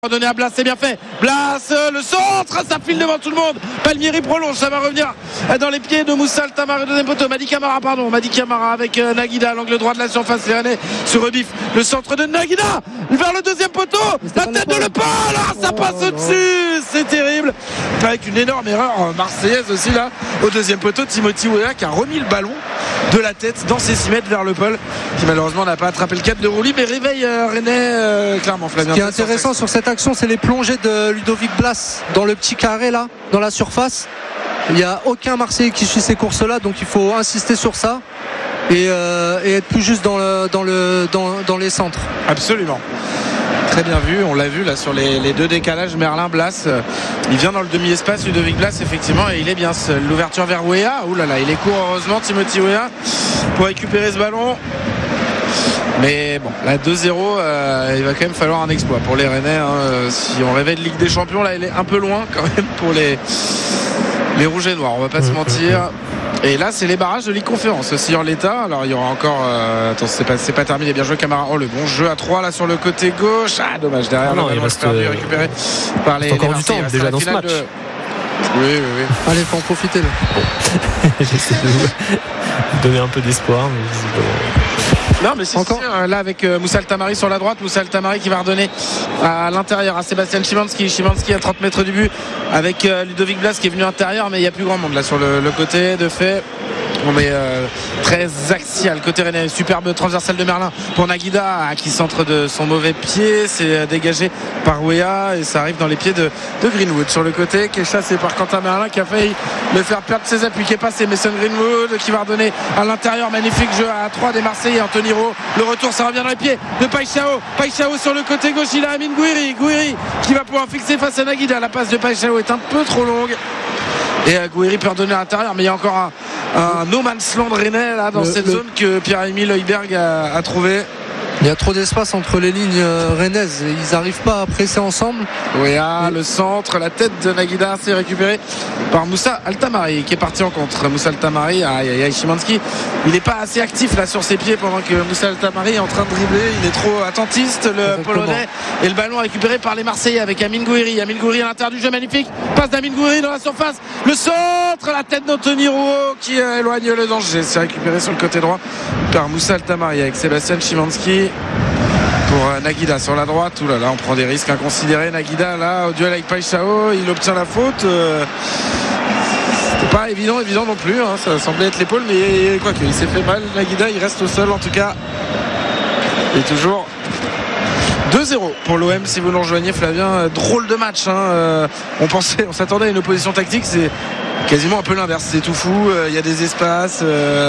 Donné à Blas, c'est bien fait. Blas, le centre, ça file devant tout le monde. Palmieri prolonge, ça va revenir dans les pieds de Moussa Altamari, deuxième poteau. Madi Camara avec Naguida à l'angle droit de la surface. Les Rennais sur Rebif. Le centre de Naguida vers le deuxième poteau. La tête de Lepal, ça passe au-dessus. C'est terrible. Avec une énorme erreur marseillaise aussi là. Au deuxième poteau, Timothy Weah qui a remis le ballon de la tête dans ses 6 mètres vers Lepal, qui malheureusement n'a pas attrapé le cap de Roulis, mais réveille Rennais clairement. Flavien, ce qui est intéressant sur cette action, c'est les plongées de Ludovic Blas dans le petit carré là, dans la surface. Il n'y a aucun Marseillais qui suit ces courses là, donc il faut insister sur ça et être plus juste dans les centres. Absolument. Très bien vu, on l'a vu là sur les deux décalages. Merlin, Blas, il vient dans le demi-espace. Ludovic Blas, effectivement, et il est bien seul. L'ouverture vers Weah, ouh là là, il est court heureusement, Timothy Weah, pour récupérer ce ballon. Mais bon, là 2-0, il va quand même falloir un exploit pour les Rennais. Si on rêvait de Ligue des Champions, là, il est un peu loin quand même pour les Rouges et Noirs, on va pas se mentir. Et là, c'est les barrages de Ligue Conférence aussi en l'état. Alors, il y aura encore. Attends, c'est pas terminé. Bien joué, Camara. Oh, le bon jeu à 3 là sur le côté gauche. Ah, dommage. Derrière, il reste récupéré par les. Encore du temps déjà dans ce match. Oui. Allez, faut en profiter là. J'essaie de vous donner un peu d'espoir, mais non, mais c'est là avec Moussa Altamari sur la droite. Moussa Altamari qui va redonner à l'intérieur à Sébastien Szymanski à 30 mètres du but avec Ludovic Blas qui est venu à l'intérieur, mais il n'y a plus grand monde là sur le côté de fait. On met très axial côté Rennais. Superbe transversale de Merlin pour Naguida qui centre de son mauvais pied. C'est dégagé par Weah et ça arrive dans les pieds de Greenwood sur le côté, qui est chassé par Quentin Merlin, qui a failli le faire perdre ses appuis, qui est passé. Mason Greenwood qui va redonner à l'intérieur. Magnifique jeu à 3 des Marseillais. Anthony Rowe, le retour, ça revient dans les pieds de Paixao sur le côté gauche. Il a Amine Gouiri qui va pouvoir fixer face à Naguida. La passe de Paixao est un peu trop longue et Gouiri peut redonner à l'intérieur, mais il y a encore un no man's land Rennais là dans cette zone que Pierre-Emile Heuberg a trouvé. Il y a trop d'espace entre les lignes rennaises. Ils n'arrivent pas à presser ensemble. Le centre, la tête de Naguida, c'est récupéré par Moussa Altamari qui est parti en contre. Moussa Altamari, Szymanski, il n'est pas assez actif là sur ses pieds pendant que Moussa Altamari est en train de dribbler. Il est trop attentiste, le Polonais. Et le ballon récupéré par les Marseillais avec Amine Gouiri. Amine Gouiri à l'intérieur du jeu, magnifique. Passe d'Amine Gouiri dans la surface. Le centre, la tête d'Anthony Rowe qui éloigne le danger. C'est récupéré sur le côté droit par Moussa Altamari avec Sébastien Szymanski. Pour Naguida sur la droite. Ouh là là, on prend des risques inconsidérés. Naguida là au duel avec Paixao, il obtient la faute. C'était pas évident non plus, ça semblait être l'épaule, mais quoi qu'il s'est fait mal. Naguida, il reste au sol en tout cas. Et toujours 2-0 pour l'OM si vous nous rejoignez, Flavien. Drôle de match. On s'attendait à une opposition tactique. C'est quasiment un peu l'inverse, c'est tout fou, il y a des espaces.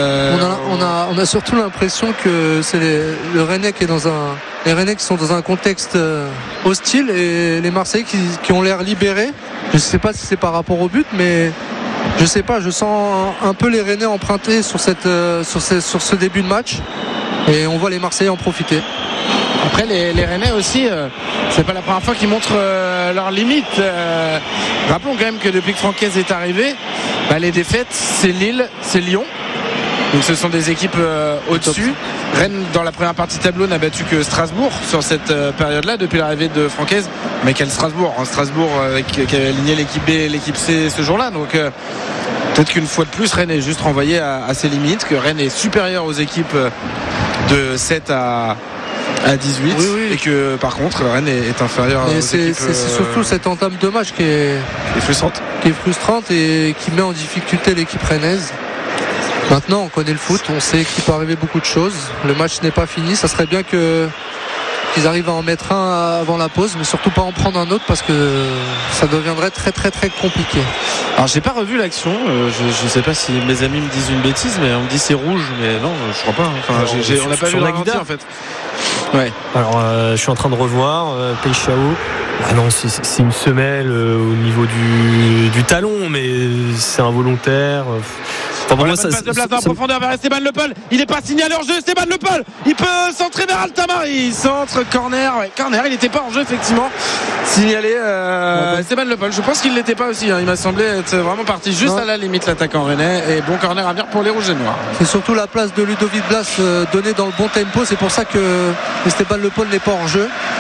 On a surtout l'impression que c'est les Rennais qui sont dans un contexte hostile et les Marseillais qui ont l'air libérés. Je ne sais pas si c'est par rapport au but, mais je sais pas, je sens un peu les Rennais emprunter sur ce début de match et on voit les Marseillais en profiter. Après les Rennais aussi, c'est pas la première fois qu'ils montrent leurs limites. Rappelons quand même que depuis que Francaise est arrivé, les défaites c'est Lille, c'est Lyon. Donc ce sont des équipes au-dessus. Rennes dans la première partie de tableau n'a battu que Strasbourg sur cette période-là depuis l'arrivée de Francaise. Mais quel Strasbourg, Strasbourg qui avait aligné l'équipe B et l'équipe C ce jour-là. Donc peut-être qu'une fois de plus Rennes est juste renvoyé à ses limites, que Rennes est supérieur aux équipes de 7 à 18 et que par contre Rennes est inférieur aux équipes. C'est surtout cette entame de match qui est frustrante et qui met en difficulté l'équipe rennaise. Maintenant on connaît le foot, on sait qu'il peut arriver beaucoup de choses. Le match n'est pas fini, ça serait bien qu'ils arrivent à en mettre un avant la pause, mais surtout pas en prendre un autre parce que ça deviendrait très très très compliqué. Alors j'ai pas revu l'action, je sais pas si mes amis me disent une bêtise, mais on me dit c'est rouge, mais non je crois pas. On n'a pas vu Naguida en fait. Ouais. Alors je suis en train de revoir Paixao. Ah non, c'est une semelle au niveau du talon, mais c'est involontaire. Passe de place en profondeur vers Esteban Lepal. Il n'est pas signalé en jeu. Esteban Lepal, il peut centrer vers Altamari. Centre, corner. Corner, il n'était pas en jeu effectivement. Signalé Esteban Lepal. Je pense qu'il ne l'était pas aussi. Il m'a semblé être vraiment parti juste à la limite l'attaquant rennais. Et bon corner à venir pour les Rouges et Noirs. C'est surtout la place de Ludovic Blas donnée dans le bon tempo. C'est pour ça que Esteban Lepal n'est pas en jeu.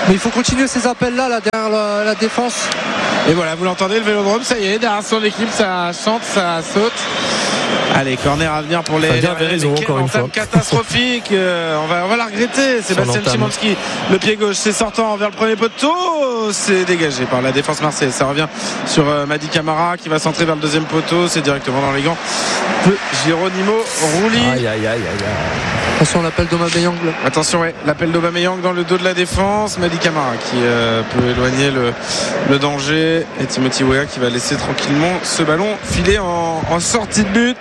Mais il faut continuer ces appels-là là, derrière la défense. Et voilà, vous l'entendez, le Vélodrome, ça y est, derrière son équipe, ça chante, ça saute. Allez, corner à venir pour les raison, encore une fois. Catastrophique. On va la regretter. Sébastien Szymanski, le pied gauche, c'est sortant vers le premier poteau. C'est dégagé par la défense marseillaise. Ça revient sur Mady Camara qui va centrer vers le deuxième poteau. C'est directement dans les gants de Geronimo Rulli. Aïe. Attention, l'appel d'Aubameyang. Attention, ouais, l'appel d'Aubameyang dans le dos de la défense. Mady Camara qui peut éloigner le danger. Et Timothy Weah qui va laisser tranquillement ce ballon filer en sortie de but.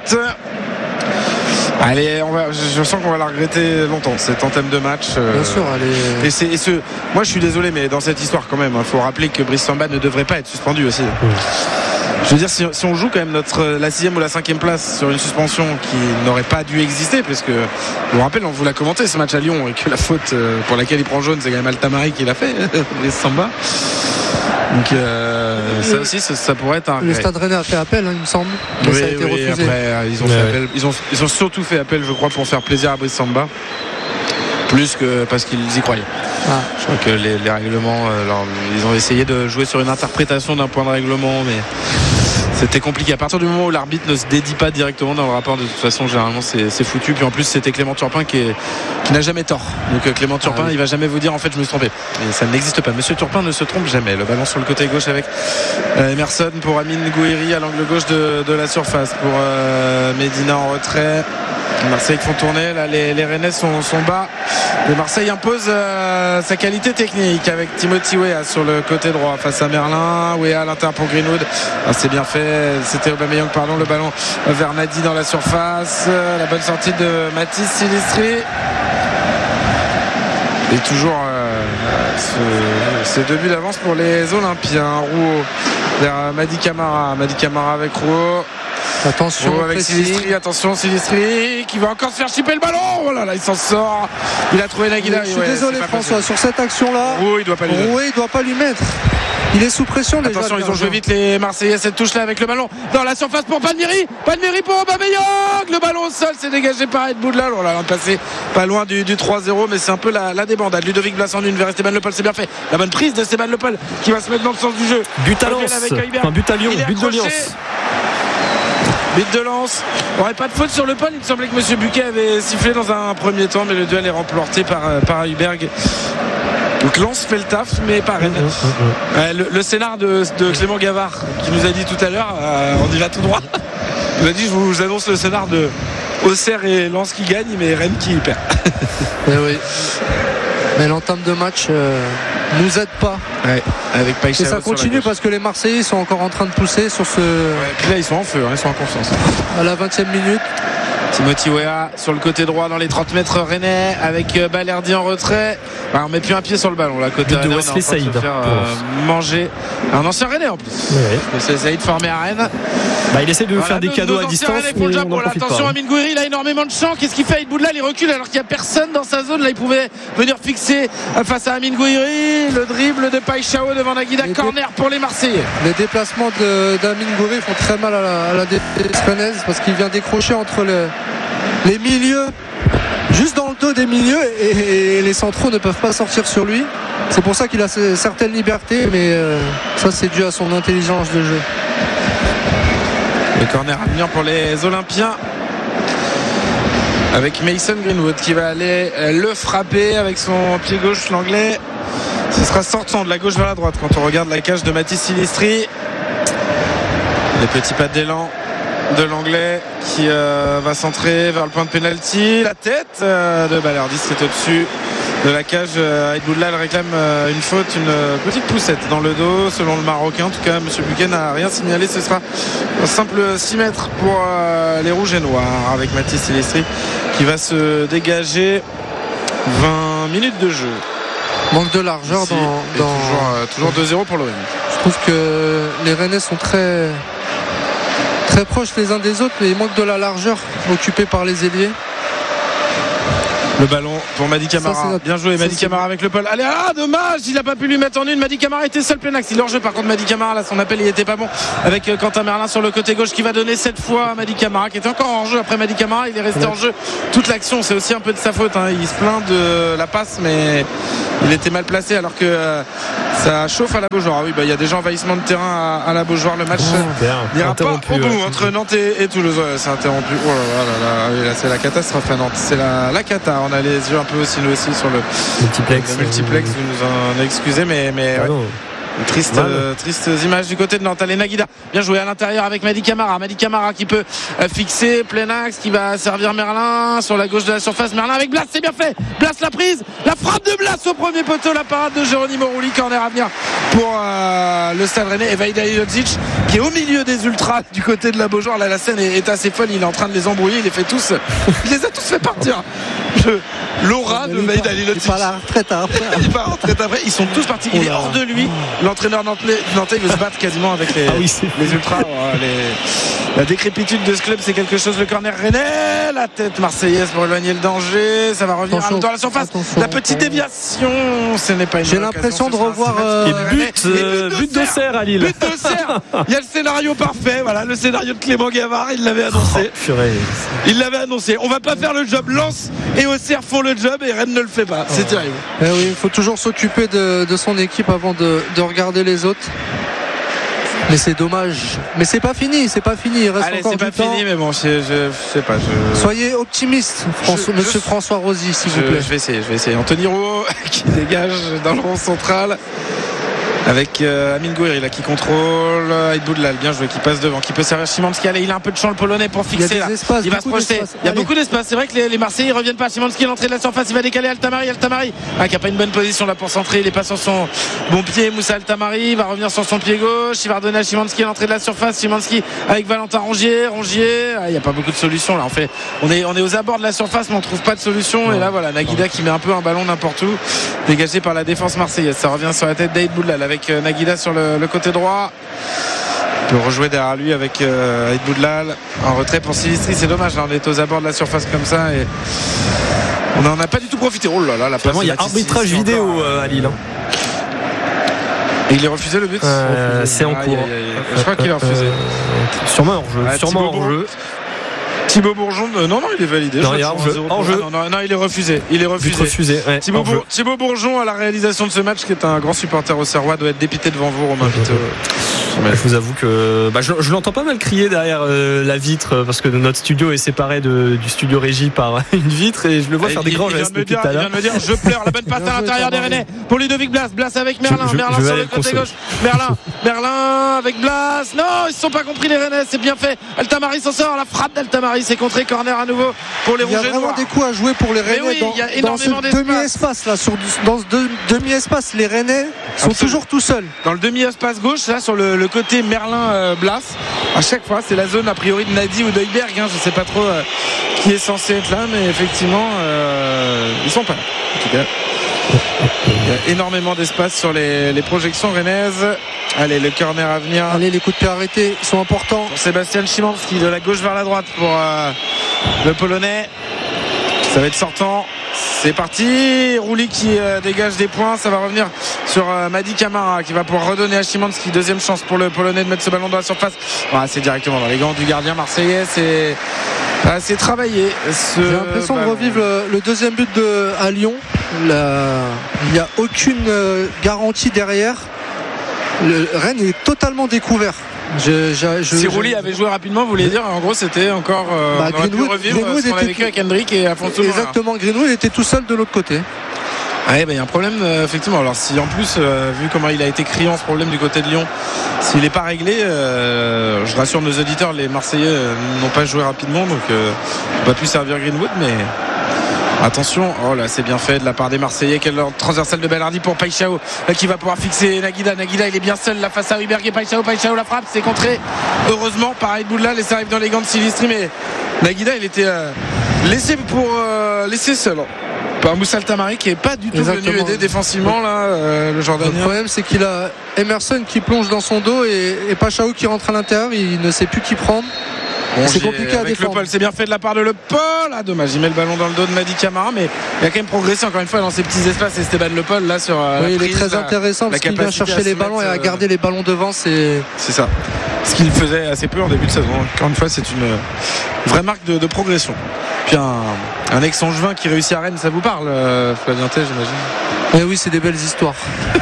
Allez, je sens qu'on va la regretter longtemps, cet entame de match. Bien sûr, allez. Moi, je suis désolé, mais dans cette histoire, quand même, il faut rappeler que Brice Samba ne devrait pas être suspendu aussi. Je veux dire, si on joue quand même la 6e ou la 5e place sur une suspension qui n'aurait pas dû exister, parce que, je vous rappelle, on vous l'a commenté ce match à Lyon, et que la faute pour laquelle il prend jaune, c'est quand même Altamari qui l'a fait, Brice Samba. Donc ça aussi, ça pourrait être un. Le Stade Rennais a fait appel, il me semble. Mais ça a été refusé. Après, ils ont fait appel. Ils ont surtout fait appel, je crois, pour faire plaisir à Brice Samba, plus que parce qu'ils y croyaient. Je crois que les règlements, ils ont essayé de jouer sur une interprétation d'un point de règlement, mais c'était compliqué. À partir du moment où l'arbitre ne se dédie pas directement dans le rapport, de toute façon, généralement, c'est foutu. Puis en plus, c'était Clément Turpin qui n'a jamais tort. Donc Clément Turpin, il va jamais vous dire en fait je me suis trompé. Et ça n'existe pas. Monsieur Turpin ne se trompe jamais. Le ballon sur le côté gauche avec Emerson pour Amine Gouiri à l'angle gauche de la surface pour Medina en retrait. Marseille font tourner. Là, les Rennais sont bas. Et Marseille impose sa qualité technique avec Timothy Weah sur le côté droit face à Merlin. Weah à l'intérieur pour Greenwood. C'est bien fait. C'était Aubameyang, pardon. Le ballon vers Nadi dans la surface. La bonne sortie de Mathis Silistri. Et toujours ces 2 buts d'avance pour les Olympiens. Rouault vers Mady Camara. Mady Camara avec Rouault. Attention avec Silistri, attention Silistri qui va encore se faire chipper le ballon. Oh là là, il s'en sort. Il a trouvé Naguila. Je suis désolé François, sur cette action-là, il doit pas lui mettre. Il est sous pression déjà. Attention, ils ont joué vite les Marseillais, cette touche-là avec le ballon dans la surface pour Palmieri pour Aubameyang. Le ballon au sol, c'est dégagé par Ed Boudlal. On l'a passé pas loin du 3-0, mais c'est un peu la débandade. Ludovic Blas en une vers Esteban Lepol, c'est bien fait. La bonne prise de Esteban Lepol qui va se mettre dans le sens du jeu. But à Lens, but à Lyon, but de Lens. But de Lens. Il n'y aurait pas de faute sur le Paul. Il me semblait que M. Buquet avait sifflé dans un premier temps, mais le duel est remporté par Hülberg. Donc Lens fait le taf, mais pas Rennes. Le scénar de Clément Gavard qui nous a dit tout à l'heure, on y va tout droit. Il m'a dit je vous annonce le scénar de Auxerre et Lens qui gagne, mais Rennes qui perd. Oui. Mais l'entame de match nous aide pas. Avec Païcha. Et ça continue parce que les Marseillais sont encore en train de pousser sur ce. Puis là ils sont en feu, ils sont en confiance. À la 20e minute. Timothy Weah sur le côté droit dans les 30 mètres rennais avec Balerdi en retrait. On met plus un pied sur le ballon là, côté de Wesley Saïd manger un ancien rennais en plus. C'est Saïd formé à Rennes. Il essaie de faire des cadeaux à distance, mais on n'en profite pas. Attention, Amine Gouiri, il a énormément de champ. Qu'est-ce qu'il fait? Ed Boudlal, il recule alors qu'il n'y a personne dans sa zone. Là il pouvait venir fixer face à Amine Gouiri. Le dribble de Païchao devant Naguila. Corner pour les Marseillais. Les déplacements d'Amine Gouiri font très mal à la défense rennaise parce qu'il vient décrocher entre les milieux, juste dans le dos des milieux, et les centraux ne peuvent pas sortir sur lui. C'est pour ça qu'il a certaines libertés, mais ça c'est dû à son intelligence de jeu. Le corner à venir pour les Olympiens avec Mason Greenwood qui va aller le frapper avec son pied gauche, l'anglais. Ce sera sortant de la gauche vers la droite quand on regarde la cage de Mathis Silistri. Les petits pas d'élan de l'anglais qui va centrer vers le point de pénalty. La tête de Balerdi, c'est au-dessus de la cage. Ed Boudlal réclame une faute, une petite poussette dans le dos selon le Marocain. En tout cas, M. Buquet n'a rien signalé. Ce sera un simple 6 mètres pour les Rouges et Noirs avec Mathis Silistri qui va se dégager. 20 minutes de jeu. Manque de largeur toujours 2-0 pour l'OM. Je trouve que les Rennais sont très proches les uns des autres, mais il manque de la largeur occupée par les ailiers. Le ballon pour Mady Camara. Bien joué Mady Camara avec le Paul. Allez, dommage, il n'a pas pu lui mettre en une. Mady Camara était seul plein axe. Il est hors jeu par contre Mady Camara. Là son appel il était pas bon avec Quentin Merlin sur le côté gauche qui va donner cette fois à Mady Camara qui était encore hors jeu après Mady Camara. Il est resté en jeu toute l'action. C'est aussi un peu de sa faute. Il se plaint de la passe mais il était mal placé alors que ça chauffe à la Beaujoire. Oui, il y a déjà envahissement de terrain à la Beaujoire. Le match n'ira pas au bout entre Nantes et Toulouse. C'est interrompu. Oh là, c'est la catastrophe à Nantes. C'est la cata. On a les yeux un peu aussi nous aussi sur le multiplex. Vous nous en excusez mais ouais. Triste image du côté de Nantes. Allez, Naguida bien joué à l'intérieur avec Mady Camara qui peut fixer plein axe, qui va servir Merlin sur la gauche de la surface. Merlin avec Blas, c'est bien fait. Blas la prise, la frappe de Blas au premier poteau, la parade de Geronimo Rulli. Corner à venir pour le Stade Rennais. Et Vahid Halilhodžić qui est au milieu des ultras du côté de la Beaujoire. Là la scène est assez folle. Il est en train de les embrouiller. Il les a tous fait partir. L'aura de Vahid Halilhodžić. Il part à la retraite après. Ils sont tous partis. Il est hors de lui. L'entraîneur nantais veut se battre quasiment avec les ultras. La décrépitude de ce club, c'est quelque chose. Le corner rennais, la tête marseillaise pour éloigner le danger. Ça va revenir dans la surface. La petite déviation, ce n'est pas une. J'ai l'impression de revoir but d'Auxerre à Lille. But d'Auxerre. Il y a le scénario parfait. Voilà, le scénario de Clément Gavard. Il l'avait annoncé. Il l'avait annoncé. On va pas faire le job. Lens et Auxerre font le job et Rennes ne le fait pas. C'est terrible. Oui, il faut toujours s'occuper de son équipe avant de regarder les autres. Mais c'est dommage. Mais c'est pas fini. Il reste encore du temps. C'est pas fini, mais bon, je sais pas. Soyez optimiste, Monsieur François Rosy, s'il vous plaît. Je vais essayer. Anthony Rouault qui dégage dans le rond central. Avec Amine Gouiri là qui contrôle Aïd Boudlal, bien joué, qui passe devant, qui peut servir Szymanski. Allez, il a un peu de champ le Polonais pour fixer là. Il va se projeter. Il y a beaucoup d'espace. C'est vrai que les Marseillais ne reviennent pas. Szymanski à l'entrée de la surface, il va décaler Altamari qui a pas une bonne position là pour centrer. Il est pas sur son bon pied. Moussa Altamari va revenir sur son pied gauche. Il va redonner à Szymanski à l'entrée de la surface. Szymanski avec Valentin Rongier. Il n'y a pas beaucoup de solutions là. On est aux abords de la surface, mais on trouve pas de solution. Et là voilà, Naguida qui met un peu un ballon n'importe où, dégagé par la défense marseillaise. Ça revient sur la tête d'Aïd Boudlal avec Naguida sur le côté droit. Il peut rejouer derrière lui avec Aïd Boudlal en retrait pour Silistri. C'est dommage là, on est aux abords de la surface comme ça et on n'en a pas du tout profité. Oh là là, la passe. Il y a arbitrage vidéo à Lille. Et il est refusé le but. C'est en cours. Je crois qu'il est refusé. Sûrement hors jeu. Thibaut Bourgeon, non, il est validé. Non, il est hors jeu. Non, il est refusé. Ouais, Thibaut Bourgeon à la réalisation de ce match, qui est un grand supporter au Serrois, doit être dépité devant vous, Romain Vito. Je vous avoue que je l'entends pas mal crier derrière la vitre parce que notre studio est séparé du studio régi par une vitre et je le vois faire des grands gestes depuis tout à l'heure. Il vient de me dire je pleure. La bonne passe à l'intérieur des Rennais pour Ludovic Blas avec Merlin sur le côté gauche. Merlin avec Blas. Non, ils ne se sont pas compris les Rennais. C'est bien fait. Altamari s'en sort. La frappe d'Altamari, c'est contré. Corner à nouveau pour les Rouges et Noirs. Il y a vraiment des coups à jouer pour les Rennais dans ce demi-espace là. Dans ce demi-espace, les Rennais sont toujours tout seuls. Dans le demi-espace gauche là, sur le côté Merlin-Blas, à chaque fois c'est la zone a priori de Nadi ou d'Heuberg, je ne sais pas trop qui est censé être là, mais effectivement ils sont pas là en tout cas. Il y a énormément d'espace sur les projections rennaises. Allez, le corner à venir. Allez, les coups de pied arrêtés sont importants pour Sébastien Szymanski de la gauche vers la droite pour le Polonais. Ça va être sortant. C'est parti. Rulli qui dégage des points. Ça va revenir sur Mady Camara qui va pouvoir redonner à Szymanski. Deuxième chance pour le Polonais de mettre ce ballon dans la surface. C'est directement dans les gants du gardien marseillais. C'est travaillé. J'ai l'impression de revivre le deuxième but à Lyon. Il n'y a aucune garantie derrière. Le Rennes est totalement découvert. Si Rulli avait joué rapidement, vous voulez dire en gros c'était encore on aurait pu revivre ce qu'on a vécu avec Hendrick et Afonso. Exactement, Greenwood était tout seul de l'autre côté. Il y a un problème effectivement. Alors si en plus vu comment il a été criant ce problème du côté de Lyon, s'il n'est pas réglé, je rassure nos auditeurs, les Marseillais n'ont pas joué rapidement, donc on va plus servir Greenwood, mais attention, oh là c'est bien fait de la part des Marseillais. Quelle transversale de Bellardi pour Paixão qui va pouvoir fixer Naguida il est bien seul là face à Heuberg et Paixão la frappe, c'est contré heureusement par Aïd Boudlal et ça arrive dans les gants de Silistri, mais Naguida il était laissé seul par Moussa Altamari qui n'est pas du tout venu aider défensivement là, le Jordanien. Le problème c'est qu'il a Emerson qui plonge dans son dos et Paixão qui rentre à l'intérieur, il ne sait plus qui prendre. C'est compliqué à défendre. Le Paul, c'est bien fait de la part de Le Paul. Ah, dommage, il met le ballon dans le dos de Mady Camara, mais il a quand même progressé encore une fois dans ces petits espaces. Esteban Le Paul là sur oui, il est très intéressant parce qu'il vient chercher les ballons et à garder les ballons devant. C'est ça. Ce qu'il faisait assez peu en début de saison. Encore une fois, c'est une vraie marque de progression. Puis un ex-Angevin qui réussit à Rennes, ça vous parle, Flavien Tay, j'imagine? Eh oui, c'est des belles histoires.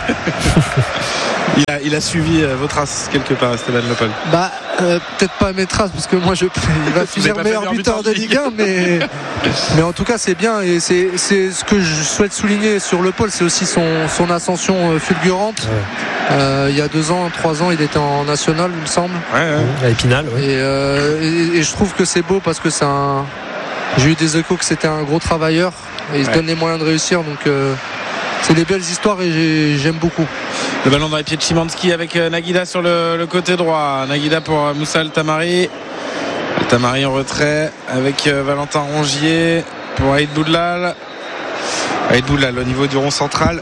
Il a suivi vos traces quelque part, Esteban Le Paul. Peut-être pas mes traces parce que moi il va finir meilleur buteur de Ligue 1, mais en tout cas c'est bien et c'est ce que je souhaite souligner sur Le Paul, c'est aussi son ascension fulgurante. Ouais. Il y a 2 ans, 3 ans, il était en national, il me semble. À Épinal. Ouais. Et je trouve que c'est beau parce que j'ai eu des échos que c'était un gros travailleur et il se donne les moyens de réussir, donc c'est des belles histoires et j'aime beaucoup. Le ballon dans les pieds de Szymanski avec Naguida sur le côté droit. Naguida pour Moussa Altamari. Altamari en retrait avec Valentin Rongier pour Aïd Boudlal. Aïd Boudlal au niveau du rond central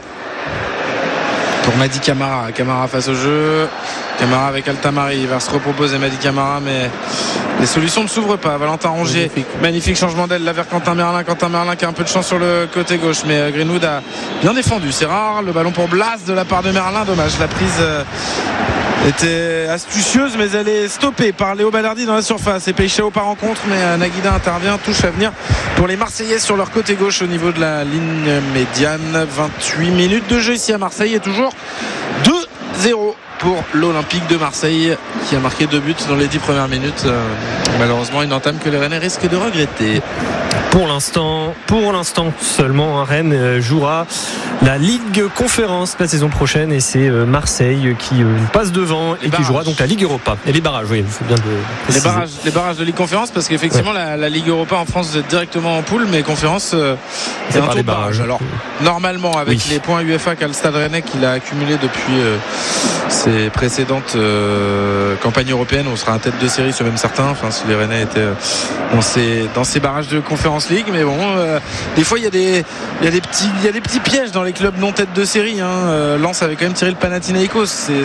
pour Mady Camara. Camara face au jeu. Camara avec Altamari. Il va se reproposer Mady Camara, mais les solutions ne s'ouvrent pas. Valentin Rongier, magnifique changement d'aile là vers Quentin Merlin. Quentin Merlin qui a un peu de chance sur le côté gauche, mais Greenwood a bien défendu. C'est rare. Le ballon pour Blas de la part de Merlin. Dommage, la prise était astucieuse, mais elle est stoppée par Léo Balardi dans la surface. Et Peixao par rencontre, mais Naguida intervient. Touche à venir pour les Marseillais sur leur côté gauche au niveau de la ligne médiane. 28 minutes de jeu ici à Marseille et toujours 2-0 pour l'Olympique de Marseille qui a marqué 2 buts dans les 10 premières minutes. Malheureusement une entame que les Rennais risquent de regretter. Pour l'instant seulement, Rennes jouera la Ligue Conférence la saison prochaine et c'est Marseille qui passe devant et qui jouera donc la Ligue Europa. Et les barrages, oui, il faut bien le préciser. Les barrages de Ligue Conférence, parce qu'effectivement la Ligue Europa en France, vous êtes directement en poule, mais Conférence c'est un tour de barrage. Alors normalement avec les points UEFA qu'a le Stade Rennais qu'il a accumulé depuis ses précédentes campagnes européennes, on sera en tête de série, c'est même certain, enfin si les Rennais étaient dans ces barrages de Conférence League, mais bon des fois il y a des petits pièges dans les clubs non tête de série, Lens avait quand même tiré le Panathinaikos,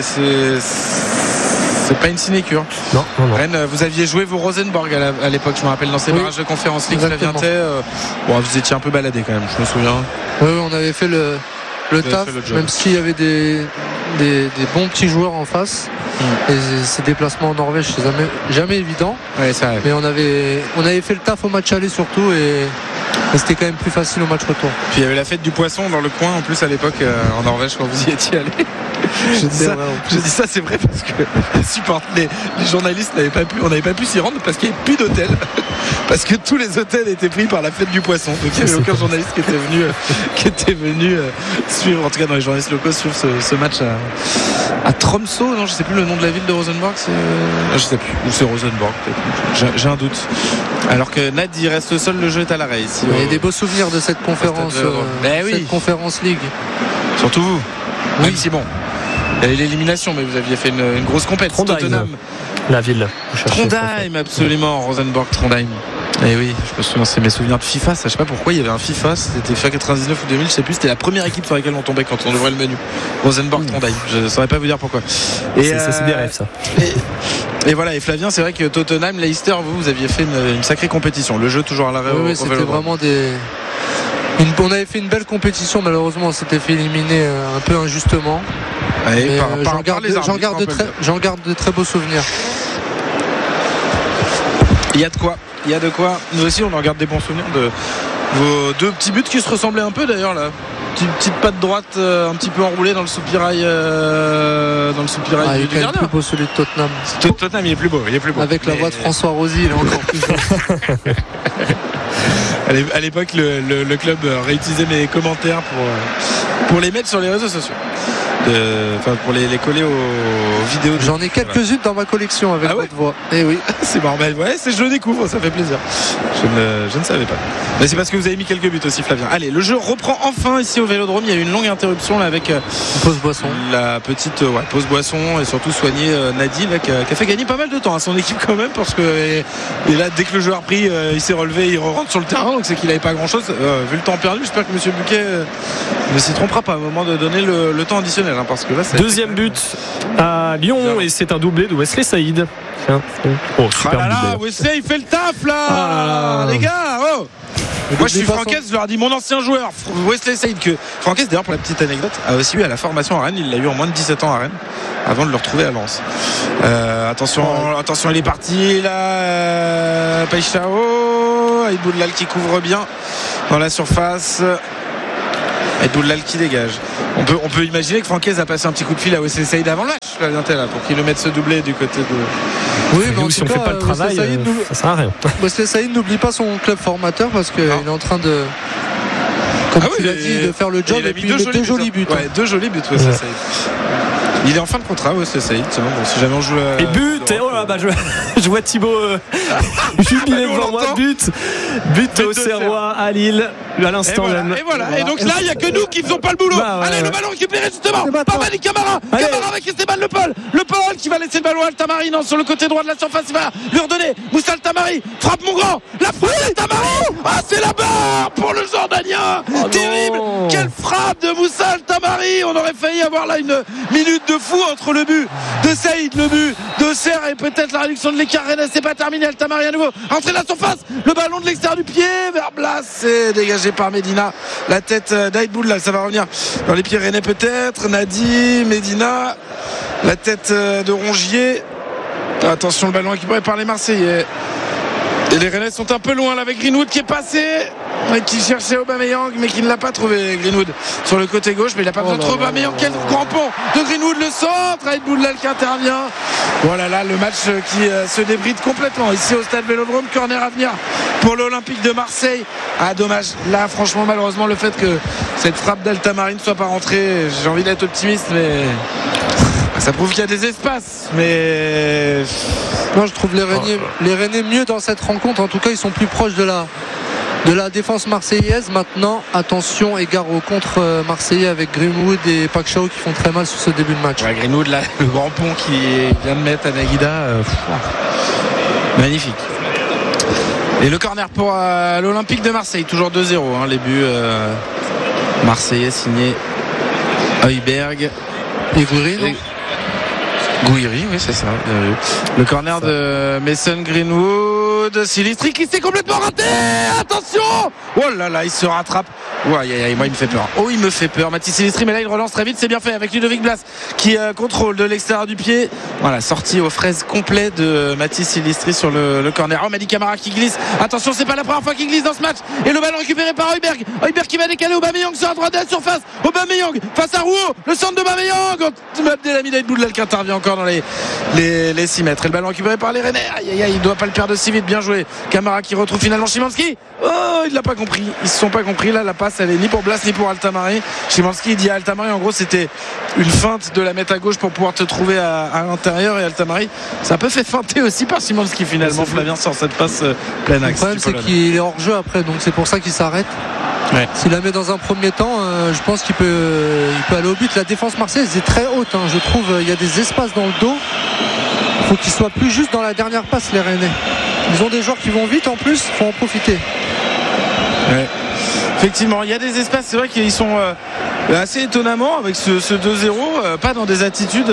c'est pas une sinécure. Non. Rennes, vous aviez joué vos Rosenborg à l'époque, je me rappelle, dans ces barrages de Conférence League. Flavien Tay, vous étiez un peu baladé quand même, je me souviens. Oui, on avait fait le taf, même s'il y avait des bons petits joueurs en face. Et ces déplacements en Norvège, c'est jamais évident. Ouais, ça arrive. Mais on avait fait le taf au match aller surtout et c'était quand même plus facile au match retour. Puis il y avait la fête du poisson dans le coin en plus à l'époque en Norvège quand vous y étiez allé. Je dis ça, c'est vrai parce que les journalistes on n'avait pas pu s'y rendre parce qu'il n'y avait plus d'hôtel, parce que tous les hôtels étaient pris par la fête du poisson, donc il n'y avait aucun journaliste qui était venu suivre, en tout cas dans les journalistes locaux, suivre ce match à Tromsø. Non, je sais plus le nom de la ville de Rosenborg, je sais plus, ou c'est Rosenborg peut-être. J'ai un doute. Alors que Nadi reste seul, le jeu est à l'arrêt ici. Il y a des beaux souvenirs de cette conférence, cette Conférence League. Surtout vous. Oui, c'est bon. Il y avait l'élimination, mais vous aviez fait une grosse compétition. Tottenham, la ville. Trondheim, absolument. Rosenborg, Trondheim. Et oui, je me souviens, c'est mes souvenirs de FIFA. Ça, je sais pas pourquoi il y avait un FIFA. C'était FIFA 99 ou 2000, je sais plus. C'était la première équipe sur laquelle on tombait quand on ouvrait le menu. Rosenborg, Trondheim. Je saurais pas vous dire pourquoi. Et c'est des rêves, ça. Et voilà. Et Flavien, c'est vrai que Tottenham, Leicester, vous aviez fait une sacrée compétition. Le jeu toujours à l'arrêt. Oui, c'était vraiment on avait fait une belle compétition. Malheureusement, on s'était fait éliminer un peu injustement. J'en garde de très beaux souvenirs. Il y a de quoi. Nous aussi, on en garde des bons souvenirs de vos 2 petits buts qui se ressemblaient un peu d'ailleurs là. Petite patte droite un petit peu enroulée dans le soupirail du gardien. Il est quand même plus beau celui de Tottenham. Tottenham, il est plus beau. Avec la voix de François Rosy, il est encore plus beau. À l'époque, le club réutilisait mes commentaires pour les mettre sur les réseaux sociaux. Pour les coller aux vidéos. J'en ai quelques-unes dans ma collection avec votre voix. Eh oui. C'est normal. Ouais, je le découvre, ça fait plaisir. Je ne savais pas. Mais c'est parce que vous avez mis quelques buts aussi, Flavien. Allez, le jeu reprend enfin ici au Vélodrome. Il y a eu une longue interruption là avec pause boisson. La petite pause boisson et surtout soigner Nadi là, qui a fait gagner pas mal de temps à son équipe quand même, parce que et là dès que le jeu a repris, il s'est relevé, il rentre sur le terrain, donc c'est qu'il n'avait pas grand chose. Vu le temps perdu, j'espère que Monsieur Buquet ne s'y trompera pas au moment de donner le temps additionnel. exceptionnel, hein, parce que là, deuxième but à Lyon et c'est un doublé de Wesley Saïd. Oh, super but. Wesley, il fait le taf là, les gars. Oh. Moi je suis Francaise, je leur dis mon ancien joueur Wesley Saïd, que Francaise d'ailleurs, pour la petite anecdote, a aussi eu à la formation à Rennes. Il l'a eu en moins de 17 ans à Rennes avant de le retrouver à Lens. Attention, il est parti là, Paixao, Aïd Boudlal qui couvre bien dans la surface, Aïd Boudlal qui dégage. On peut imaginer que Francaise a passé un petit coup de fil à Wesley Saïd avant le match là, pour qu'il le mette se doubler du côté de... Oui, mais si on ne fait pas le travail, ça sert à rien. Wesley Saïd n'oublie pas son club formateur, parce qu'il est en train de, comme tu l'as dit, de faire le job, et puis il met deux jolis buts. Ouais, deux jolis buts, Wesley Saïd. Il est en fin de contrat, Wesley Saïd. Bon, si jamais on joue et but, et oh là, je vois Thibaut jubilé devant moi. But au Serrois à Lille à l'instant même. Et voilà. Et donc là, il n'y a que nous qui ne faisons pas le boulot. Allez, le ballon récupéré justement par Malik Camara. Camara avec Esteban Le Paul qui va laisser le ballon à Altamari sur le côté droit de la surface. Il va lui redonner. Moussa Altamari frappe, mon grand. La frappe d'Altamari. Ah, c'est la barre pour le Jordanien. Terrible. Quelle frappe de Moussa Altamari. On aurait failli avoir là une minute de fou entre le but de Saïd, le but de Serre et peut-être la réduction de l'écart. Rennes, c'est pas terminé. Altamari à nouveau. Entrée de la surface. Le ballon de l'extérieur du pied vers Blas. C'est dégagé par Medina. La tête d'Aïd Boudlal. Ça va revenir dans les pieds rennais peut-être. Nadi, Medina. La tête de Rongier. Attention, le ballon récupéré par les Marseillais. Et les Rennais sont un peu loin là, avec Greenwood qui est passé, qui cherchait Aubameyang mais qui ne l'a pas trouvé. Greenwood sur le côté gauche, mais il n'a pas besoin de trouver Aubameyang. Quel grand pont de Greenwood, le centre, Aïd Boudlal qui intervient. Voilà là le match qui se débride complètement ici au stade Vélodrome. Corner à venir pour l'Olympique de Marseille. Ah, dommage là, franchement, malheureusement, le fait que cette frappe d'Altamari ne soit pas rentrée. J'ai envie d'être optimiste, mais ça prouve qu'il y a des espaces. Mais non, je trouve les Rennais mieux dans cette rencontre. En tout cas, ils sont plus proches de la défense marseillaise. Maintenant, attention, égard au contre marseillais avec Greenwood et Paixao qui font très mal sur ce début de match. Ouais, Greenwood là, le grand pont qui vient de mettre à Naguida, magnifique. Et le corner pour l'Olympique de Marseille, toujours 2-0, hein, les buts marseillais signés Heuberg et Gouiri. Gouiri, oui, c'est ça. Le corner de Mason Greenwood. Silistri qui s'est complètement raté. Attention. Oh là là, il se rattrape. Ouais, moi il me fait peur. Oh, il me fait peur, Mathis Silistri, mais là il relance très vite, c'est bien fait avec Ludovic Blas qui contrôle de l'extérieur du pied. Voilà, sortie aux fraises complet de Mathis Silistri sur le corner. Oh, Malik Camara qui glisse. Attention, c'est pas la première fois qu'il glisse dans ce match. Et le ballon récupéré par Heuberg. Heuberg qui va décaler Aubameyang sur la droite de la surface. Aubameyang face à Rouault, le centre d'Aubameyang. Abdelhamid Aïd Boudlal qui intervient encore dans les 6 mètres. Et le ballon récupéré par les Rennais. Il doit pas le perdre si vite. Bien joué. Camara qui retrouve finalement Szymanski. Oh, il l'a pas compris. Ils se sont pas compris. Là, la passe, elle est ni pour Blas ni pour Altamari. Szymanski dit à Altamari, en gros, c'était une feinte de la mettre à gauche pour pouvoir te trouver à l'intérieur. Et Altamari, c'est un peu fait feinter aussi par Szymanski finalement. Flavien sort cette passe plein axe. Le problème, c'est qu'il est hors jeu après, donc c'est pour ça qu'il s'arrête. Ouais. S'il la met dans un premier temps, je pense qu'il peut aller au but. La défense marseillaise est très haute, hein. Je trouve il y a des espaces dans le dos. Il faut qu'ils soient plus juste dans la dernière passe, les Rennais. Ils ont des joueurs qui vont vite en plus, il faut en profiter. Ouais. Effectivement, il y a des espaces, c'est vrai qu'ils sont assez étonnamment avec ce 2-0, pas dans des attitudes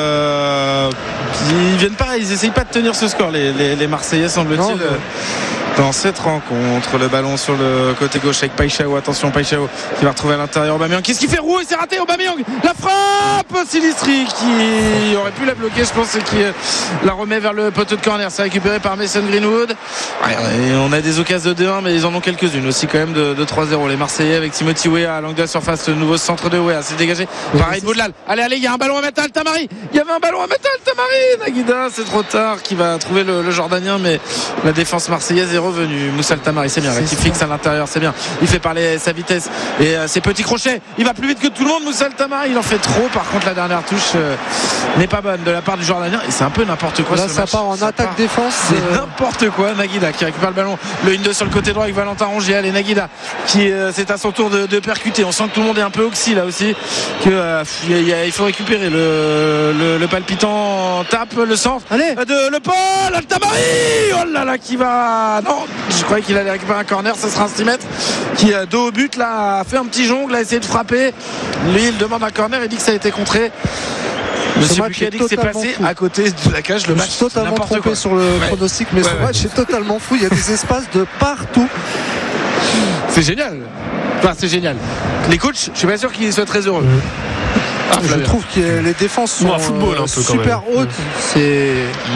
ils viennent pas, ils essayent pas de tenir ce score, les Marseillais, semble-t-il. Dans cette rencontre, le ballon sur le côté gauche avec Paixao. Attention, Paixao qui va retrouver à l'intérieur Aubameyang. Qu'est-ce qu'il fait? Roux, il s'est raté. Aubameyang, la frappe. Silistri qui aurait pu la bloquer, je pense, et qui la remet vers le poteau de corner. C'est récupéré par Mason Greenwood. Ouais, on a des occasions de 2-1, mais ils en ont quelques-unes aussi quand même de 3-0. Les Marseillais avec Timothy Weah à l'angle de la surface. Le nouveau centre de Weah, c'est dégagé par Aïd Boudlal. Allez, il y a un ballon à mettre à Altamari. Il y avait un ballon à mettre à Altamari. Naguida, c'est trop tard, qui va trouver le Jordanien, mais la défense marseillaise est revenu. Moussa Altamari, c'est bien, qui fixe à l'intérieur, c'est bien. Il fait parler sa vitesse et ses petits crochets. Il va plus vite que tout le monde, Moussa Altamari. Il en fait trop. Par contre, la dernière touche n'est pas bonne de la part du Jordanien. Et c'est un peu n'importe quoi. Là, ce ça match. Part en attaque-défense. C'est n'importe quoi. Naguida qui récupère le ballon. Le 1-2 sur le côté droit avec Valentin Rongier. Et Naguida qui c'est à son tour de percuter. On sent que tout le monde est un peu oxy là aussi. Il faut récupérer le palpitant tape le centre. Allez. De Le Paul Altamari. Oh là là, qui va. Non, Non, je croyais qu'il allait récupérer un corner. Ça sera un 6 mètres qui, dos au but, là, a fait un petit jongle, a essayé de frapper. Lui, il demande un corner. Il dit que ça a été contré. Monsieur Buquet a dit que c'est passé à côté de la cage. Le match, je suis totalement trompé sur le pronostic, mais ce match est totalement fou. Il y a des espaces de partout. C'est génial. Enfin, c'est génial. Les coachs, je suis pas sûr qu'ils soient très heureux. Je trouve que les défenses sont football, un peu, super hautes. C'est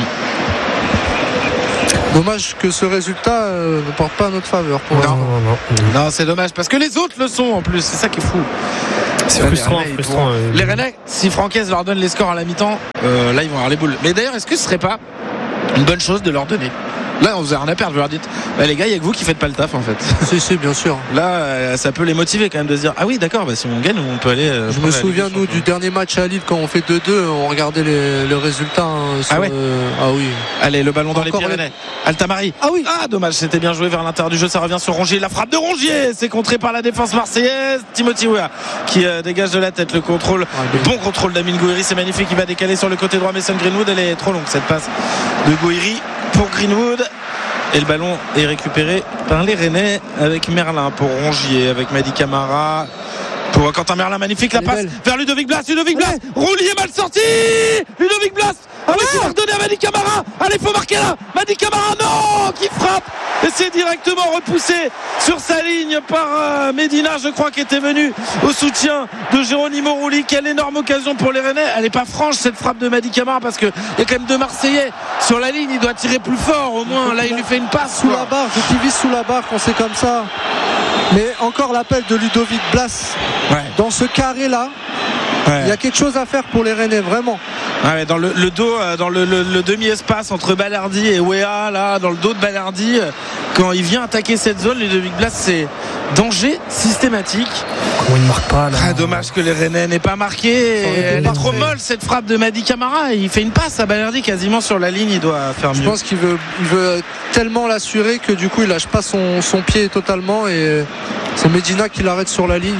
dommage que ce résultat ne porte pas à notre faveur. Non, c'est dommage parce que les autres le sont en plus. C'est ça qui est fou. C'est frustrant. Les Rennais, si Francaise leur donne les scores à la mi-temps, là ils vont avoir les boules. Mais d'ailleurs, est-ce que ce serait pas une bonne chose de leur donner? Là, on vous a rien à perdre, vous leur dites les gars, il y a que vous qui faites pas le taf en fait. Si, bien sûr. Là, ça peut les motiver quand même de se dire ah oui, d'accord, si on gagne, on peut aller. Je me souviens, nous, du dernier match à Lille, quand on fait 2-2, on regardait le résultat. Ah oui. Allez, le ballon dans les Pyrénées. Altamari. Ah oui. Ah, dommage, c'était bien joué vers l'intérieur du jeu, ça revient sur Rongier. La frappe de Rongier, c'est contré par la défense marseillaise. Timothy Weah qui dégage de la tête le contrôle. Le bon contrôle d'Amine Gouiri, c'est magnifique. Il va décaler sur le côté droit Mason Greenwood. Elle est trop longue cette passe de Gouiri pour Greenwood. Et le ballon est récupéré par les Rennais avec Merlin pour Rongier, avec Mady Camara pour Quentin Merlin, magnifique la passe vers Ludovic Blas. Roulier mal sorti. Ludovic Blas qui va redonner à Mady Camara. Allez, faut marquer là. Mady Camara, non, qui frappe. Et c'est directement repoussé sur sa ligne par Medina, je crois, qui était venu au soutien de Geronimo Rulli. Quelle énorme occasion pour les Rennais. Elle n'est pas franche cette frappe de Mady Camara parce qu'il y a quand même 2 Marseillais sur la ligne. Il doit tirer plus fort au moins. Là, il lui fait une passe sous la barre. Qui vise sous la barre quand c'est comme ça. Mais encore l'appel de Ludovic Blas dans ce carré là. Il y a quelque chose à faire pour les Rennais, vraiment. Dans le dos, dans le demi-espace entre Balerdi et Weah, là, dans le dos de Balerdi, quand il vient attaquer cette zone, Ludovic Blas, c'est danger systématique. Comment il ne marque pas là? Dommage que les Rennais n'aient pas marqué. Elle est trop molle cette frappe de Mady Camara. Il fait une passe à Balerdi quasiment sur la ligne. Il doit faire mieux. Je pense qu'il veut tellement l'assurer que du coup il lâche pas son pied totalement et c'est Medina qui l'arrête sur la ligne.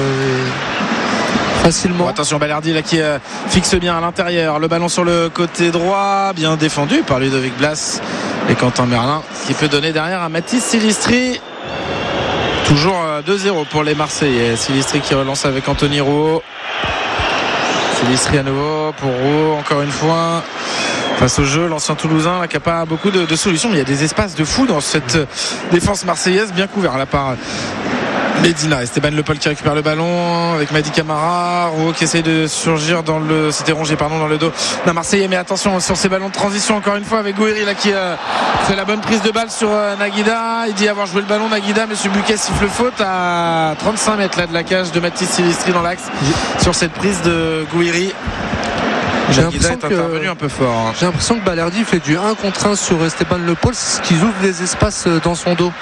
Facilement. Attention, Balerdi là qui fixe bien à l'intérieur. Le ballon sur le côté droit, bien défendu par Ludovic Blas et Quentin Merlin qui peut donner derrière à Mathis Silistri. Toujours 2-0 pour les Marseillais. Silistri qui relance avec Anthony Rouault. Silistri à nouveau pour Rouault encore une fois. Face au jeu, l'ancien Toulousain là, qui n'a pas beaucoup de solutions. Mais il y a des espaces de fou dans cette défense marseillaise bien couvert là par Medina. Esteban Le Paul qui récupère le ballon avec Mady Camara. Rouault qui essaye de surgir c'était Rongier dans le dos d'un Marseillais. Mais attention sur ces ballons de transition encore une fois avec Gouiri là qui fait la bonne prise de balle sur Naguida. Il dit avoir joué le ballon Naguida. Monsieur Buquet siffle faute à 35 mètres là de la cage de Mathis Silistri dans l'axe sur cette prise de Gouiri. J'ai l'impression un peu fort. J'ai l'impression que Balerdi fait du 1 contre 1 sur Esteban Le Paul, ce qui ouvre des espaces dans son dos.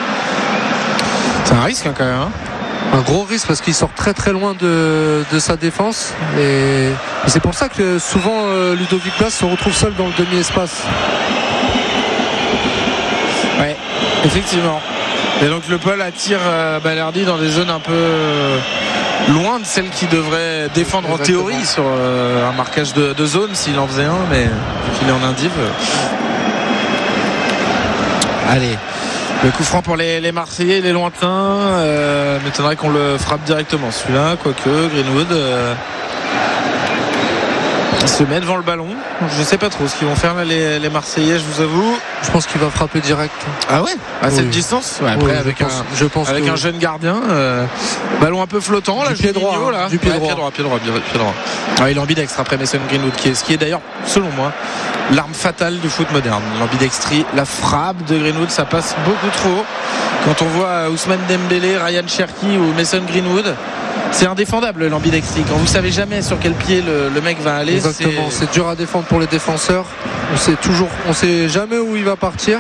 C'est un risque quand même. Un gros risque parce qu'il sort très très loin de sa défense et c'est pour ça que souvent Ludovic Blas se retrouve seul dans le demi-espace. Ouais, effectivement. Et donc Le Paul attire Balerdi dans des zones un peu loin de celles qui devraient défendre. Exactement. En théorie sur un marquage de zone s'il en faisait un, mais qu'il est en indiv. Allez, le coup franc pour les Marseillais, les lointains. M'étonnerait qu'on le frappe directement celui-là, quoique Greenwood se met devant le ballon. Je sais pas trop ce qu'ils vont faire là les Marseillais, je vous avoue. Je pense qu'il va frapper direct. Ah ouais, à cette distance. Après avec un jeune gardien, ballon un peu flottant là, pied droit là. Du pied droit. Il est ambidextre après Mason Greenwood ce qui est d'ailleurs selon moi l'arme fatale du foot moderne, l'ambidextrie. La frappe de Greenwood, ça passe beaucoup trop. Quand on voit Ousmane Dembélé, Ryan Cherki ou Mason Greenwood, c'est indéfendable l'ambidextrie. Quand vous savez jamais sur quel pied le mec va aller. Exactement, c'est dur à défendre pour les défenseurs. On sait jamais où il va partir.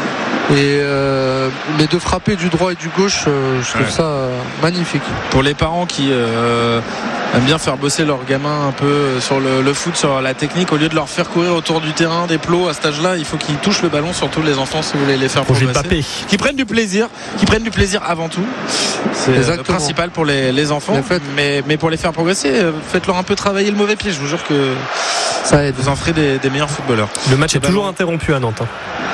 Mais de frapper du droit et du gauche, je trouve ça magnifique. Pour les parents qui aiment bien faire bosser leurs gamins un peu sur le foot, sur la technique, au lieu de leur faire courir autour du terrain des plots à cet âge-là, il faut qu'ils touchent le ballon, surtout les enfants si vous voulez les faire progresser. Qui prennent du plaisir avant tout. C'est le principal pour les enfants. Mais pour les faire progresser, faites-leur un peu travailler le mauvais pied. Je vous jure que ça aide. Vous en ferez des meilleurs footballeurs. Le match est toujours interrompu à Nantes.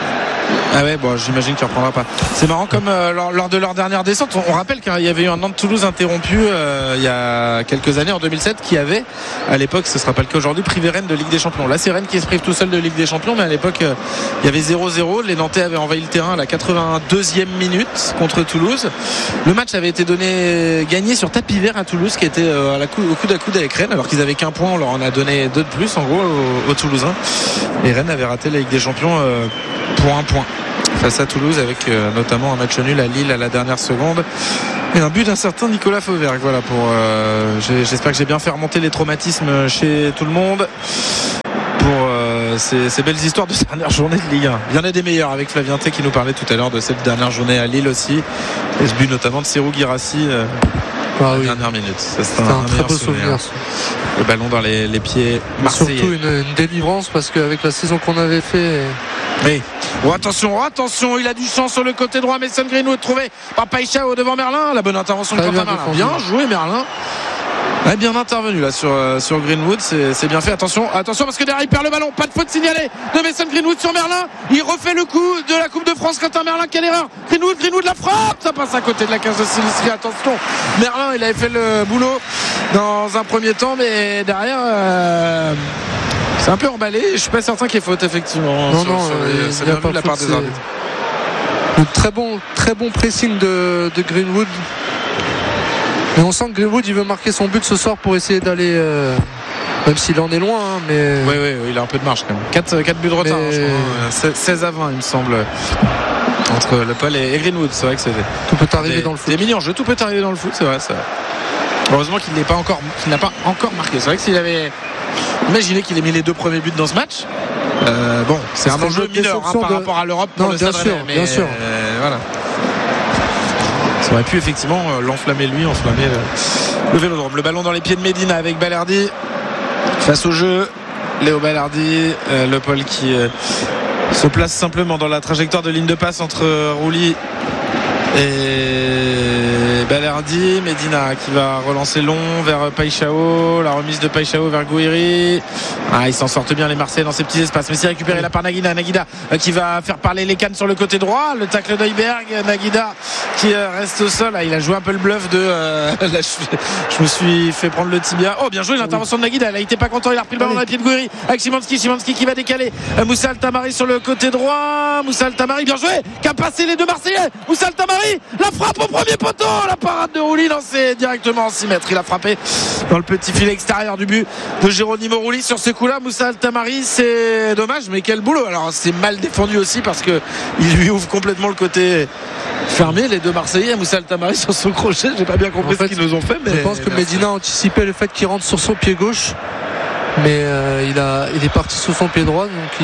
Ah ouais, bon, j'imagine qu'il ne reprendra pas. C'est marrant comme lors de leur dernière descente, on rappelle qu'il y avait eu un Nantes-Toulouse interrompu il y a quelques années, en 2007, qui avait, à l'époque, ce ne sera pas le cas aujourd'hui, privé Rennes de Ligue des Champions. Là, c'est Rennes qui se prive tout seul de Ligue des Champions, mais à l'époque, il y avait 0-0. Les Nantais avaient envahi le terrain à la 82e minute contre Toulouse. Le match avait été gagné sur tapis vert à Toulouse, qui était au coude à coude avec Rennes, alors qu'ils avaient qu'un point. On leur en a donné 2 de plus, en gros, aux Toulousains. Et Rennes avait raté la Ligue des Champions pour 1 point face à Toulouse, avec notamment un match nul à Lille à la dernière seconde et un but d'un certain Nicolas Fauvergue. Voilà, j'espère que j'ai bien fait remonter les traumatismes chez tout le monde pour ces belles histoires de dernière journée de Ligue 1. Il y en a des meilleurs, avec Flavien T qui nous parlait tout à l'heure de cette dernière journée à Lille aussi, et ce but notamment de Serhou Guirassy dernière minute. C'est un très beau souvenir. Le ballon dans les pieds marseillais. Surtout une délivrance, parce qu'avec la saison qu'on avait fait. Oui. Oh, attention, il a du champ sur le côté droit. Mason Greenwood trouvé par Paixao devant Merlin. La bonne intervention de Quentin Merlin. Bien joué Merlin. Ouais, bien intervenu là sur Greenwood, c'est bien fait. Attention parce que derrière il perd le ballon. Pas de faute signalée de Mason Greenwood sur Merlin. Il refait le coup de la Coupe de France. Quentin Merlin, quelle erreur. Greenwood la frappe, ça passe à côté de la cage de Silistri. Attention, Merlin, il avait fait le boulot dans un premier temps, mais derrière c'est un peu emballé. Je suis pas certain qu'il y ait faute, effectivement. C'est bien vu de la part des arbitres. Un très bon pressing de Greenwood. Et on sent que Greenwood, il veut marquer son but ce soir pour essayer d'aller, même s'il en est loin, mais. Oui, il a un peu de marge quand même. 4 buts de retard, je crois. 16 à 20, il me semble, entre Le Paul et Greenwood. C'est vrai que tout peut arriver dans le foot. Des millions, tout peut arriver dans le foot, c'est vrai. Heureusement qu'il n'a pas encore marqué. C'est vrai que s'il avait imaginé qu'il ait mis les 2 premiers buts dans ce match. C'est un enjeu mineur par rapport à l'Europe pour le Stade Rennais. Bien sûr. Voilà. Ça aurait pu effectivement enflammer le Vélodrome. Le ballon dans les pieds de Medina avec Balerdi face au jeu. Léo Balerdi, Le Paul qui se place simplement dans la trajectoire de ligne de passe entre Rouly et Balerdi. Medina qui va relancer long vers Paixao, la remise de Paixao vers Gouiri. Ils s'en sortent bien les Marseillais dans ces petits espaces, mais c'est récupéré là par Naguida qui va faire parler les cannes sur le côté droit. Le tacle d'Heuberg, Naguida qui reste au sol. Il a joué un peu le bluff de là, je me suis fait prendre le tibia. Bien joué l'intervention de Naguida. Il était pas content, il a repris le ballon dans les pieds de Gouiri avec Szymanski qui va décaler Moussa Altamari sur le côté droit. Moussa Altamari, bien joué, qui a passé les 2 Marseillais. Moussa Altamari, la frappe au premier poteau, la parade de Rouly lancée directement en 6 mètres. Il a frappé dans le petit filet extérieur du but de Geronimo Rouly. Sur ce coup-là, Moussa Altamari, c'est dommage, mais quel boulot. Alors c'est mal défendu aussi parce que il lui ouvre complètement le côté fermé. Les 2 Marseillais, Moussa Altamari sur son crochet, j'ai pas bien compris ce qu'ils nous ont fait, mais je pense que Medina a anticipé le fait qu'il rentre sur son pied gauche, mais il est parti sur son pied droit, donc il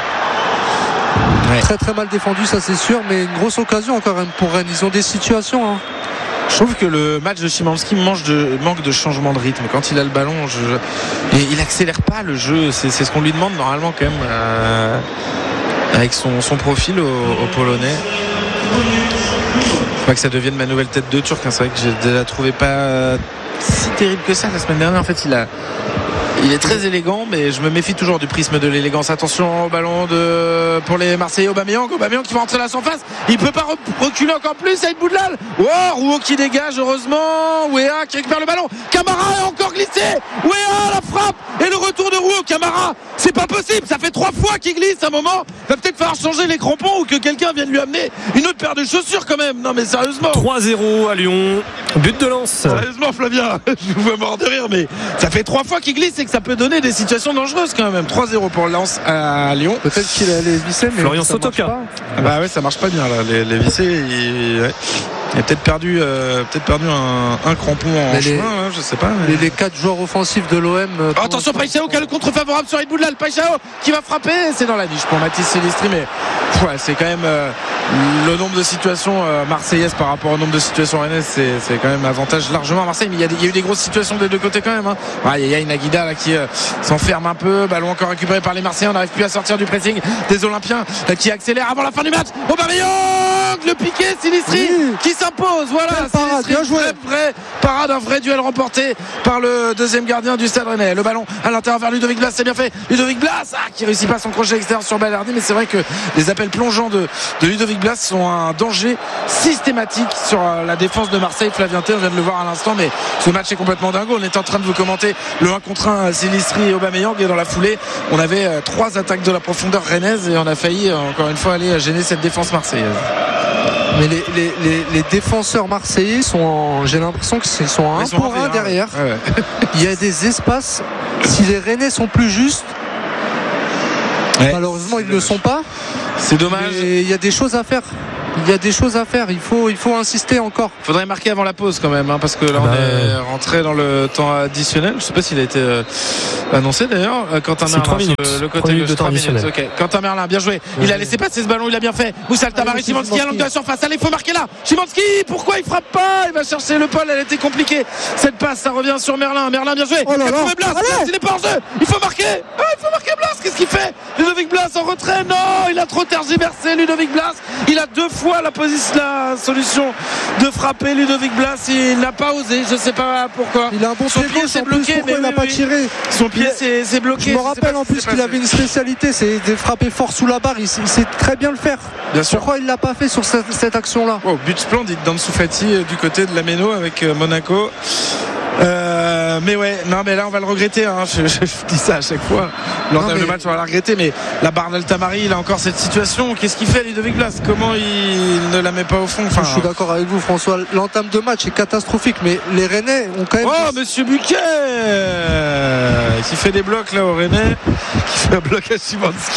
est très très mal défendu, ça c'est sûr, mais une grosse occasion encore pour Rennes. Ils ont des situations. Je trouve que le match de Szymanski manque de changement de rythme. Quand il a le ballon, et il accélère pas le jeu. C'est ce qu'on lui demande normalement quand même, avec son profil au Polonais. Faut pas que ça devienne ma nouvelle tête de Turc. C'est vrai que je la trouvais pas si terrible que ça la semaine dernière. En fait, il est très élégant, mais je me méfie toujours du prisme de l'élégance. Attention au ballon pour les Marseillais. Aubameyang qui va rentrer à la surface. Il peut pas reculer encore plus. Saïd Boudlal. Rouault qui dégage, heureusement. Wea qui récupère le ballon. Camara est encore glissé. Wea, la frappe et le retour de Rouault. Camara, c'est pas possible. Ça fait 3 fois qu'il glisse à un moment. Va peut-être falloir changer les crampons ou que quelqu'un vienne lui amener une autre paire de chaussures quand même. Non mais sérieusement. 3-0 à Lyon. But de Lens. Sérieusement Flavien, je vous vois mort de rire, mais ça fait 3 fois qu'il glisse et que ça peut donner des situations dangereuses quand même. 3-0 pour Lens à Lyon. Peut-être qu'il a les vissés, mais Florian Sotoka. Bah ouais, ça marche pas bien là. Les vissés, il a peut-être perdu un crampon en chemin, je sais pas. Mais... Les 4 joueurs offensifs de l'OM. Attention, Paixao qui a le contre favorable sur Saïd Boudlal. Paixao qui va frapper, c'est dans la niche pour Mathis Silistri, mais c'est quand même le nombre de situations marseillaises par rapport au nombre de situations rennaises, c'est quand même avantage largement à Marseille. Mais il y a eu des grosses situations des deux côtés quand même. Il y a une Aguida là qui s'enferme un peu. Ballon encore récupéré par les Marseillais. On n'arrive plus à sortir du pressing des Olympiens qui accélèrent avant la fin du match. Aubameyang, le piqué, Silistri qui s'impose. Voilà, Silistri, vrai parade, un vrai duel remporté par le deuxième gardien du Stade Rennais. Le ballon à l'intérieur vers Ludovic Blas, c'est bien fait. Ludovic Blas qui réussit pas son crochet extérieur sur Balerdi, mais c'est vrai que les appels plongeants de Ludovic Blas sont un danger systématique sur la défense de Marseille. Flavien Thé, on vient de le voir à l'instant, mais ce match est complètement dingo. On est en train de vous commenter le 1 contre 1 Silistri et Aubameyang, et dans la foulée on avait 3 attaques de la profondeur rennaise et on a failli encore une fois aller gêner cette défense marseillaise. Mais les défenseurs marseillais j'ai l'impression qu'ils sont à 1 pour 1 derrière. Ouais. Il y a des espaces. Si les Rennais sont plus justes, malheureusement ils ne le sont pas. C'est dommage. Il y a des choses à faire. Il faut insister encore. Faudrait marquer avant la pause quand même, parce que là on est rentré dans le temps additionnel. Je sais pas s'il a été annoncé d'ailleurs. Quentin Merlin, 3 minutes. Le côté de temps additionnel. Okay. Quentin Merlin, bien joué. Il a laissé passer ce ballon, il a bien fait. Moussa Altamari, Szymanski à l'angle de la surface. Allez, il faut marquer là. Szymanski, pourquoi il frappe pas? Il va chercher le Paul, elle était compliquée. Cette passe, ça revient sur Merlin. Merlin, bien joué. Il a trouvé Blas. Il est pas en jeu. Il faut marquer. Il faut marquer Blas. Qu'est-ce qu'il fait? Ludovic Blas en retrait. Non, il a trop tergiversé. Ludovic Blas. Il a 2 fois la solution de frapper. Ludovic Blas, il n'a pas osé. Je sais pas pourquoi. Il a un bon son pied s'est bloqué, mais il n'a pas tiré. Son pied s'est bloqué. Je me rappelle en plus qu'il avait une spécialité, c'est de frapper fort sous la barre. Il sait très bien le faire. Bien sûr. Pourquoi il l'a pas fait sur cette action-là? But splendide d'Ansu Fati du côté de la Méno avec Monaco. Mais là on va le regretter, je dis ça à chaque fois lors du match, on va le regretter, mais la barre d'Altamari, il a encore cette situation. Qu'est-ce qu'il fait, Ludovic Blas? Comment il ne la met pas au fond? Je suis d'accord avec vous, François, l'entame de match est catastrophique, mais les Rennais ont quand même... Monsieur Buquet qui fait des blocs là au Rennais, qui fait un bloc à Szymanski.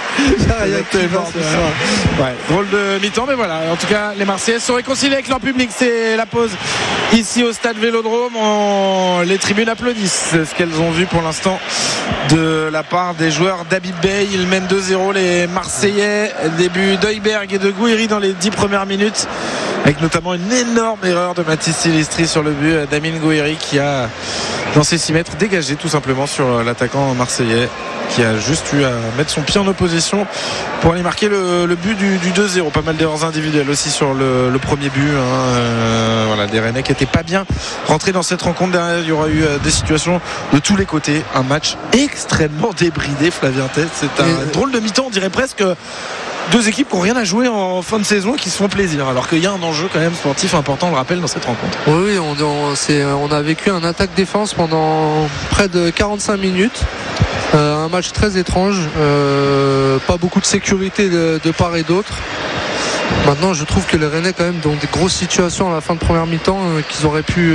Drôle de mi-temps, mais voilà, en tout cas les Marseillais sont réconciliés avec leur public. C'est la pause ici au stade Vélodrome. Les tribunes applaudissent ce qu'elles ont vu pour l'instant de la part des joueurs d'Habib Bey. Ils mènent 2-0 les Marseillais. Début d'Heuberg et de Gouiri dans les 10 premières minutes, avec notamment une énorme erreur de Mathis Silistri sur le but d'Amine Gouiri qui a, dans ses 6 mètres, dégagé tout simplement sur l'attaquant marseillais, qui a juste eu à mettre son pied en opposition pour aller marquer le but du 2-0. Pas mal d'erreurs individuelles aussi sur le premier but. Des Rennais qui n'étaient pas bien rentrés dans cette rencontre. Derrière, il y aura eu des situations de tous les côtés. Un match extrêmement débridé, Flavien Thé. C'est un drôle de mi-temps, on dirait presque. 2 équipes qui n'ont rien à jouer en fin de saison et qui se font plaisir, alors qu'il y a un enjeu quand même sportif important, on le rappelle, dans cette rencontre. Oui, on a vécu un attaque-défense pendant près de 45 minutes. Un match très étrange, pas beaucoup de sécurité de part et d'autre. Maintenant, je trouve que les Rennais quand même dans des grosses situations à la fin de première mi-temps, qu'ils auraient pu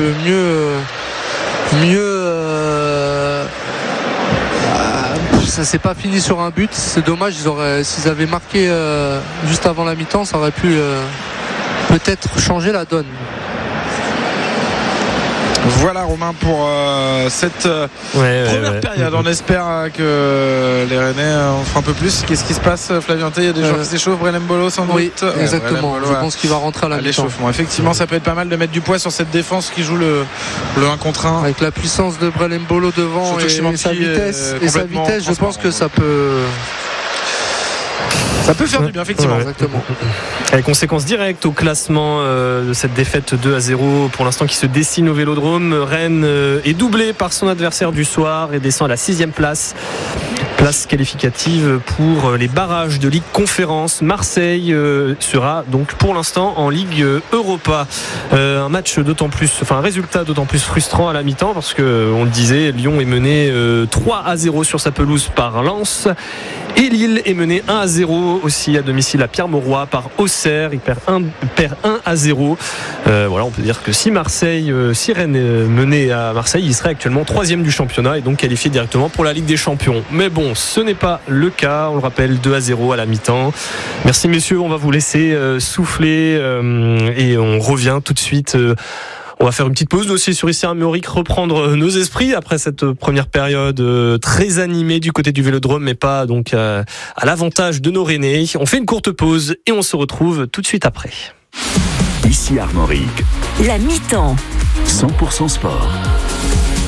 ça s'est pas fini sur un but, c'est dommage. S'ils avaient marqué juste avant la mi-temps, ça aurait pu peut-être changer la donne. Voilà, Romain, pour cette première période. On espère que les Rennais en feront un peu plus. Qu'est-ce qui se passe, Flavien Thé? Il y a des joueurs qui s'échauffent. Brelem Bolo sans doute. Oui, exactement. Je pense qu'il va rentrer à la mi-temps. L'échauffement. Effectivement, ça peut être pas mal de mettre du poids sur cette défense qui joue le 1 contre 1. Avec la puissance de Brelem Bolo devant et sa vitesse, je pense que ça peut... Ça peut faire du bien, effectivement. Exactement. Avec conséquence directe au classement de cette défaite 2-0 pour l'instant qui se dessine au Vélodrome. Rennes est doublé par son adversaire du soir et descend à la 6e place. Place qualificative pour les barrages de Ligue Conférence. Marseille sera donc pour l'instant en Ligue Europa. Un résultat d'autant plus frustrant à la mi-temps parce que on le disait, Lyon est mené 3-0 sur sa pelouse par Lens. Et Lille est mené 1-0 aussi à domicile à Pierre-Mauroy par Auxerre. Il perd 1-0. On peut dire que si Rennes est mené à Marseille, il serait actuellement 3e du championnat et donc qualifié directement pour la Ligue des Champions. Mais bon, ce n'est pas le cas. On le rappelle, 2-0 à la mi-temps. Merci messieurs, on va vous laisser souffler et on revient tout de suite. On va faire une petite pause aussi sur ICR Méoric, reprendre nos esprits après cette première période très animée du côté du Vélodrome, mais pas donc à l'avantage de nos Rennais. On fait une courte pause et on se retrouve tout de suite après. Ici Armorique, la mi-temps, 100% sport.